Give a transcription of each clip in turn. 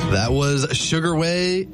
That was Sugar Ray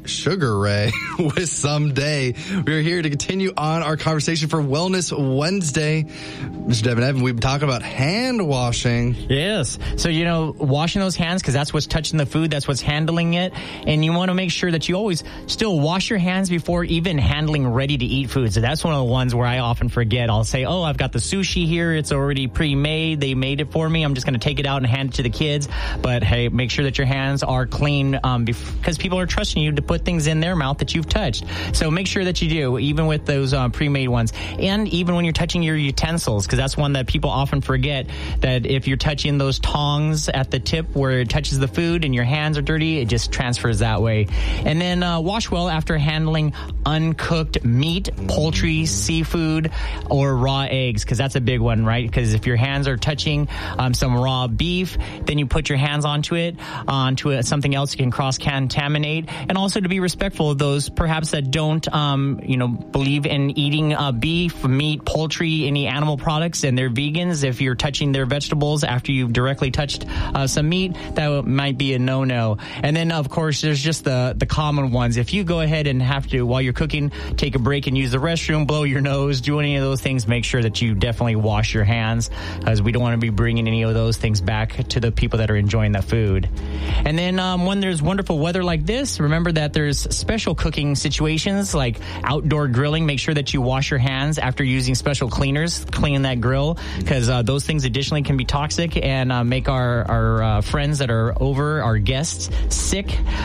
with Someday. We're here to continue on our conversation for Wellness Wednesday. Mr. Devin Evan, we've been talking about hand washing. Yes. So, washing those hands, because that's what's touching the food, that's what's handling it. And you want to make sure that you always still wash your hands before even handling ready-to-eat food. So that's one of the ones where I often forget. I'll say, I've got the sushi here. It's already pre-made. They made it for me. I'm just going to take it out and hand it to the kids. But, hey, make sure that your hands are clean because people are trusting you to put things in their mouth that you've touched. So make sure that you do, even with those pre-made ones. And even when you're touching your utensils, because that's one that people often forget, that if you're touching those tongs at the tip where it touches the food and your hands are dirty, it just transfers that way. And then wash well after handling uncooked meat, poultry, seafood, or raw eggs, because that's a big one, right? Because if your hands are touching some raw beef, then you put your hands onto something else, you can cross-contaminate. And also to be respectful of those perhaps that don't, believe in eating beef, meat, poultry, any animal products, and they're vegans. If you're touching their vegetables after you've directly touched some meat, that might be a no-no. And then, of course, there's just the common ones. If you go ahead and have to, while you're cooking, take a break and use the restroom, blow your nose, do any of those things, make sure that you definitely wash your hands, because we don't want to be bringing any of those things back to the people that are enjoying the food. And then when there's wonderful weather like this, remember that there's special cooking situations like outdoor grilling. Make sure that you wash your hands after using special cleaners, clean that grill, because those things additionally can be toxic and make our friends that are over, our guests, sick.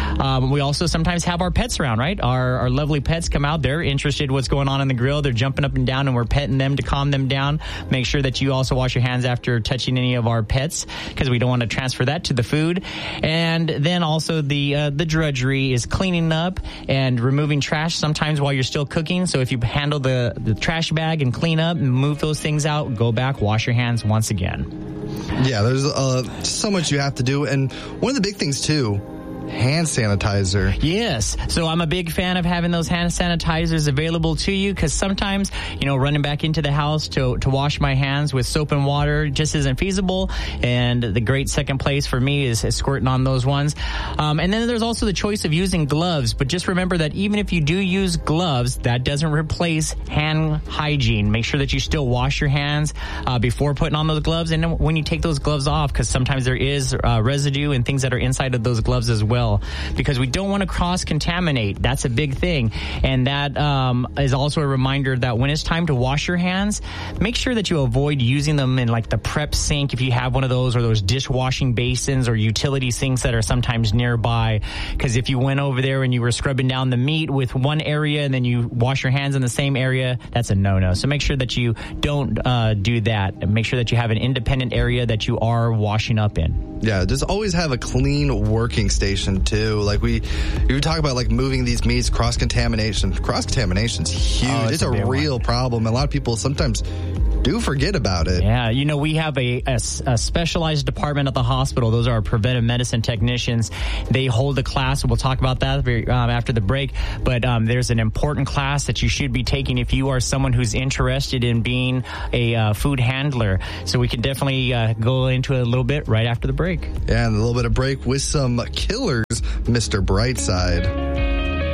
We also sometimes have our pets around, right? Our lovely pets come out. They're interested in what's going on in the grill. They're jumping up and down, and we're petting them to calm them down. Make sure that you also wash your hands after touching any of our pets, because we don't want to transfer that to the food. And then also the drudgery is cleaning up and removing trash sometimes while you're still cooking. So if you handle the trash bag and clean up and move those things out, go back, wash your hands once again. Yeah, there's so much you have to do. And one of the big things, too, hand sanitizer. Yes. So I'm a big fan of having those hand sanitizers available to you, because sometimes, running back into the house to wash my hands with soap and water just isn't feasible. And the great second place for me is squirting on those ones. And then there's also the choice of using gloves. But just remember that even if you do use gloves, that doesn't replace hand hygiene. Make sure that you still wash your hands before putting on those gloves. And then when you take those gloves off, because sometimes there is residue and things that are inside of those gloves as well. Because we don't want to cross-contaminate. That's a big thing. And that is also a reminder that when it's time to wash your hands, make sure that you avoid using them in like the prep sink if you have one of those, or those dishwashing basins or utility sinks that are sometimes nearby. Because if you went over there and you were scrubbing down the meat with one area and then you wash your hands in the same area, that's a no-no. So make sure that you don't do that. And make sure that you have an independent area that you are washing up in. Yeah, just always have a clean working station too. Like we talk about like moving these meats, cross-contamination. Cross-contamination's huge. It's a real problem. A lot of people sometimes do forget about it. Yeah, we have a specialized department at the hospital. Those are our preventive medicine technicians. They hold a class. We'll talk about that after the break. But there's an important class that you should be taking if you are someone who's interested in being a food handler. So we can definitely go into it a little bit right after the break. Yeah, and a little bit of break with some Killers, Mr. Brightside.